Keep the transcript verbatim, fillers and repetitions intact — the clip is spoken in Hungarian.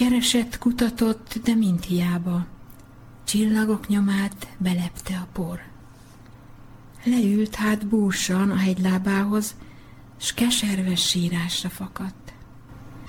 Keresett, kutatott, de mind hiába. Csillagok nyomát belepte a por. Leült hát búsan a hegylábához, s keserves sírásra fakadt.